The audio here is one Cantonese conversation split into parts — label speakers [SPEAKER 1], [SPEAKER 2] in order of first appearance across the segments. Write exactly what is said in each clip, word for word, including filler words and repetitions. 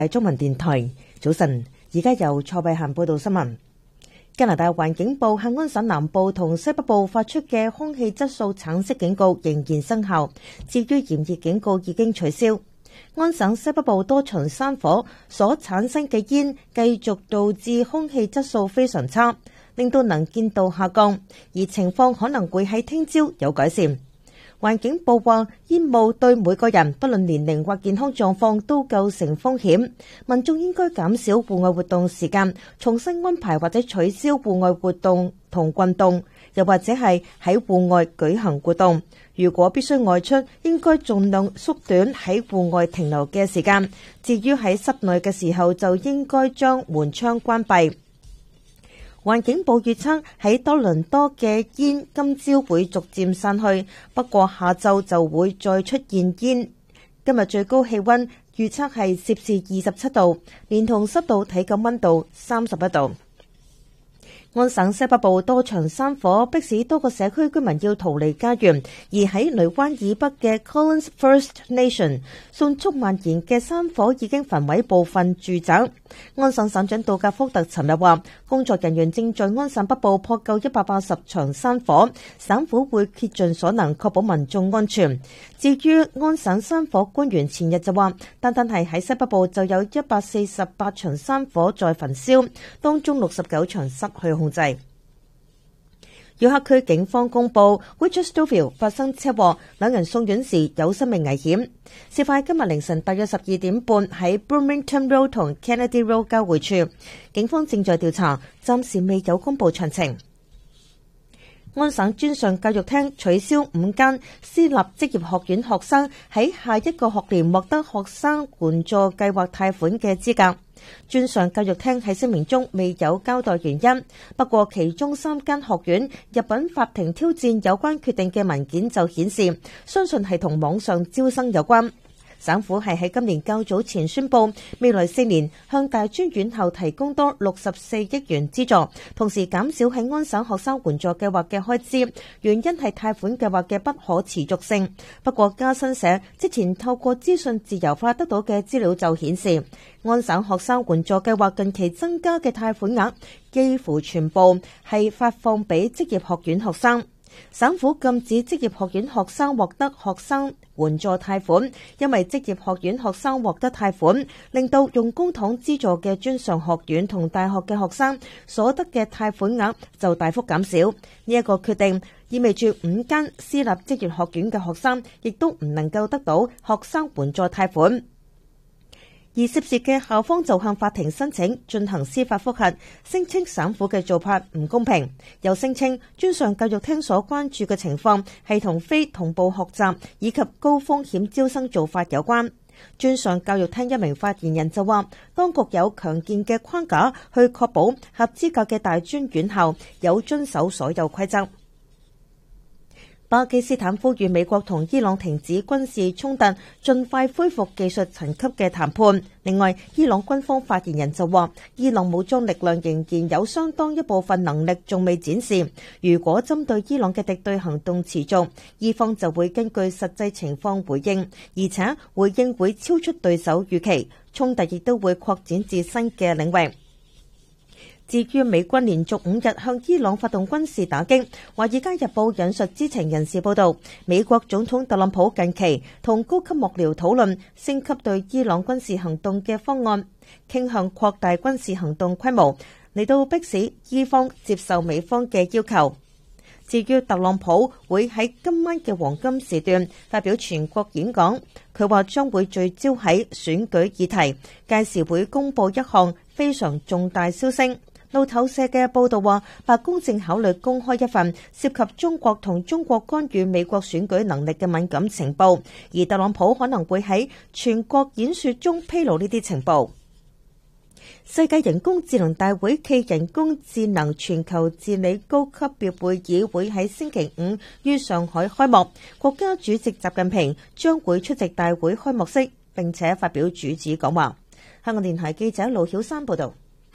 [SPEAKER 1] 係中文電台，早晨，而家由蔡慧嫻報道新聞。加拿大環境部向安省南部同西北部發出嘅空氣質素橙色警告仍然生效，至於炎熱警告已經取消。安省西北部多場山火所產生嘅煙繼續導致空氣質素非常差，令到能見度下降，而情況可能會喺聽朝有改善。環境部話，煙霧對每個人不論年齡或健康狀況都構成風險，民眾應該減少戶外活動時間，重新安排或者取消戶外活動同運動，又或者係喺戶外舉行活動。如果必須外出，應該盡量縮短喺戶外停留嘅時間。至於喺室內嘅時候，就應該將門窗關閉。環境部預測喺多倫多嘅煙今朝會逐漸散去，不過下晝就會再出現煙。今日最高氣溫預測係攝氏二十七度，連同濕度體感溫度三十一度。安省西北部多場山火迫使多個社區居民要逃離家園，而喺雷灣以北嘅 Collins First Nation 迅速蔓延嘅山火已經焚毀部分住宅。安省省長杜格福特尋日話，工作人員正在安省北部撲救一百八十場山火，省府會竭盡所能確保民眾安全。至於安省山火官員前日就話，單單係喺西北部就有一百四十八場山火在焚燒，當中六十九場失去控制。約克區警方公布 Richardsville 發生車禍，兩人送院時有生命危險。事發今日凌晨大約十二點半喺 Bloomington Road 同 Kennedy Road 交匯處，警方正在調查，暫時未有公布詳情。安省專上教育廳取消五間私立職業學院學生喺下一個學年獲得學生援助計劃貸款嘅資格。專上教育廳喺聲明中未有交代原因，不過其中三間學院入稟法庭挑戰有關決定嘅文件就顯示，相信係同網上招生有關。省府係喺今年較早前宣布，未來四年向大專院校提供多六十四億元資助，同時減少喺安省學生援助計劃嘅開支，原因係貸款計劃嘅不可持續性。不過加新社之前透過資訊自由化得到嘅資料就顯示，安省學生援助計劃近期增加嘅貸款額幾乎全部係發放俾職業學院學生。省府禁止職業學院學生獲得學生援助貸款，因為職業學院學生獲得貸款，令到用公帑資助嘅專上學院同大學嘅學生所得嘅貸款額就大幅減少。呢一個決定意味住五間私立職業學院嘅學生亦都唔能夠得到學生援助貸款。而涉事嘅校方就向法庭申請進行司法覆核，聲稱省府嘅做法唔公平，又聲稱專上教育廳所關注嘅情況係同非同步學習以及高風險招生做法有關。專上教育廳一名發言人就話，當局有強健嘅框架去確保合資格嘅大專院校有遵守所有規則。巴基斯坦呼籲美國同伊朗停止軍事衝突，盡快恢復技術層級嘅談判。另外，伊朗軍方發言人就話，伊朗武裝力量仍然有相當一部分能力仲未展示。如果針對伊朗嘅敵對行動持續，伊方就會根據實際情況回應，而且回應會超出對手預期，衝突亦都會擴展至新嘅領域。至於美軍連續五日向伊朗發動軍事打擊，《華爾街日報》引述知情人士報道，美國總統特朗普近期同高級幕僚討論升級對伊朗軍事行動嘅方案，傾向擴大軍事行動規模，嚟到迫使伊方接受美方嘅要求。至於特朗普會喺今晚嘅黃金時段發表全國演講，佢話將會聚焦喺選舉議題，屆時會公布一項非常重大消息。路透社嘅報道話，白宮正考慮公開一份涉及中國同中國干預美國選舉能力嘅敏感情報，而特朗普可能會喺全國演說中披露呢啲情報。世界人工智能大會暨人工智能全球治理高級別會議會喺星期五於上海開幕，國家主席習近平將會出席大會開幕式並且發表主旨講話。香港電台記者盧曉珊報道。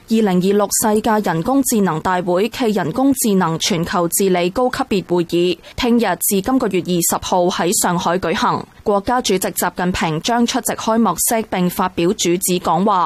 [SPEAKER 2] 二零二六世界人工智能大會暨人工智能全球治理高級別會議，聽日至今個月二十號喺上海舉行。國家主席習近平將出席開幕式並發表主旨講話。